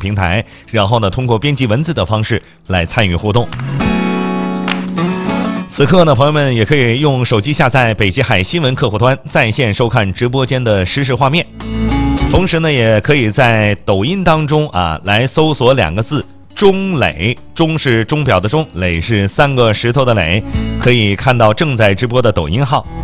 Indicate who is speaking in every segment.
Speaker 1: 平台，然后呢，通过编辑文字的方式来参与互动。此刻呢，朋友们也可以用手机下载北极海新闻客户端，在线收看直播间的实时画面。同时呢，也可以在抖音当中来搜索2个字钟磊，钟是钟表的钟，磊是3个石头的磊，可以看到正在直播的抖音号。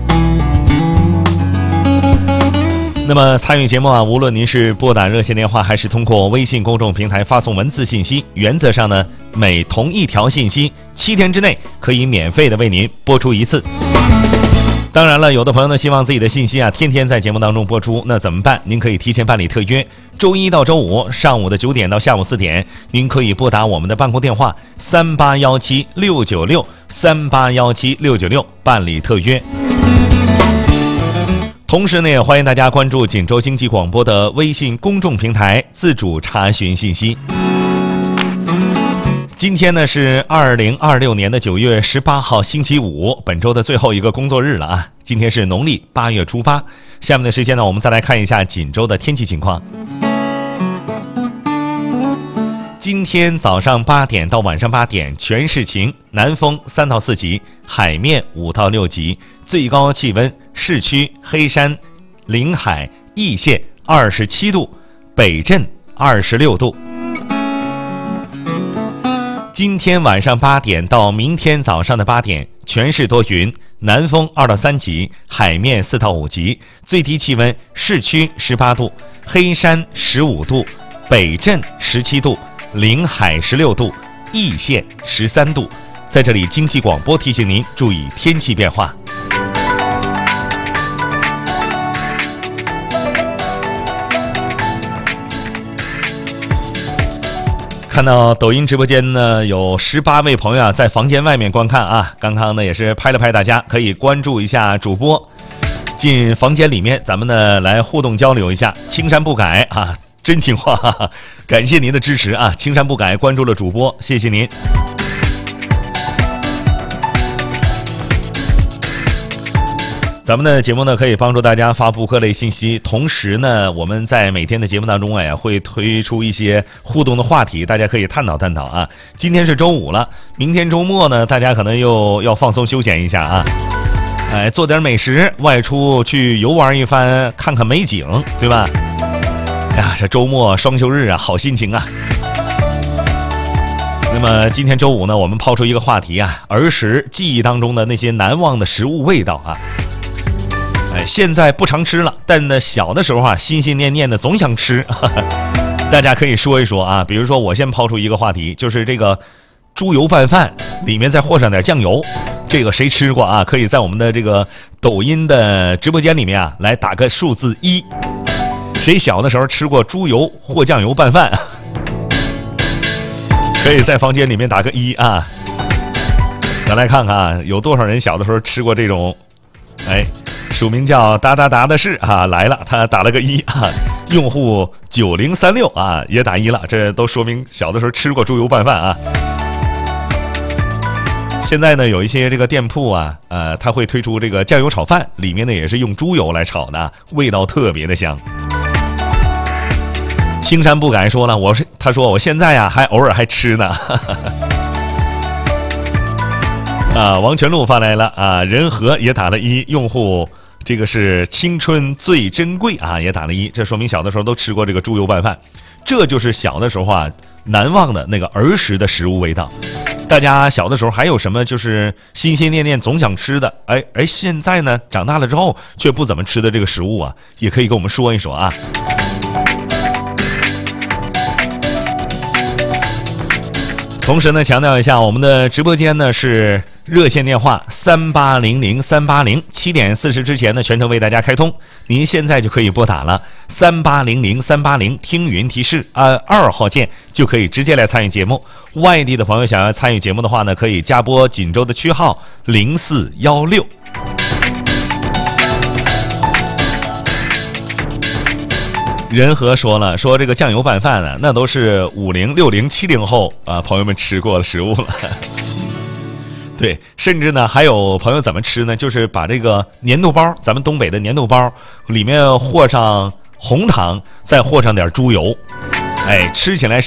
Speaker 1: 那么参与节目无论您是拨打热线电话还是通过微信公众平台发送文字信息，原则上呢，每同一条信息7天之内可以免费的为您播出1次。当然了，有的朋友呢希望自己的信息天天在节目当中播出，那怎么办？您可以提前办理特约，周一到周五上午的9点到下午4点，您可以拨打我们的办公电话3817-696 3817-696办理特约。同时呢，也欢迎大家关注锦州经济广播的微信公众平台，自主查询信息。今天呢是2026年的9月18号星期五，本周的最后一个工作日了今天是农历8月初8。下面的时间呢，我们再来看一下锦州的天气情况。今天早上8点到晚上8点全是晴，南风3到4级，海面5到6级，最高气温市区黑山、临海、易县27度，北镇26度。今天晚上8点到明天早上的8点全是多云，南风2到3级，海面4到5级，最低气温市区18度，黑山15度，北镇17度，临海16度，易县13度。在这里，经济广播提醒您注意天气变化。看到抖音直播间呢，有18位朋友在房间外面观看刚刚呢也是拍了拍大家，可以关注一下主播，进房间里面咱们呢来互动交流一下。青山不改真听话感谢您的支持青山不改关注了主播，谢谢您。咱们的节目呢可以帮助大家发布各类信息，同时呢我们在每天的节目当中也会推出一些互动的话题，大家可以探讨探讨今天是周五了，明天周末呢大家可能又要放松休闲一下做点美食，外出去游玩一番，看看美景，对吧？这周末双休日好心情那么今天周五呢，我们抛出一个话题儿时记忆当中的那些难忘的食物味道现在不常吃了，但呢小的时候心心念念的总想吃大家可以说一说比如说我先抛出一个话题，就是这个猪油拌饭里面再和上点酱油，这个谁吃过可以在我们的这个抖音的直播间里面来打个数字1，谁小的时候吃过猪油或酱油拌饭可以在房间里面打个1咱来看看有多少人小的时候吃过这种署名叫达达达的是来了，他打了个1用户9036也打1了，这都说明小的时候吃过猪油拌饭现在呢有一些这个店铺他会推出这个酱油炒饭，里面呢也是用猪油来炒的，味道特别的香。青山不改说了，他说我现在还偶尔还吃呢王全禄发来了仁和也打了1，用户这个是青春最珍贵也打了1，这说明小的时候都吃过这个猪油拌饭，这就是小的时候难忘的那个儿时的食物味道。大家小的时候还有什么就是心心念念总想吃的现在呢长大了之后却不怎么吃的这个食物也可以跟我们说一说同时呢，强调一下，我们的直播间呢是热线电话3800-380， 7点40之前呢全程为大家开通，您现在就可以拨打了3800-380，听语音提示按2号键就可以直接来参与节目。外地的朋友想要参与节目的话呢，可以加拨锦州的区号0416。仁和说了，说这个酱油拌饭那都是50、60、70后朋友们吃过的食物了。对，甚至呢还有朋友怎么吃呢？就是把这个粘豆包，咱们东北的粘豆包里面和上红糖，再和上点猪油，吃起来是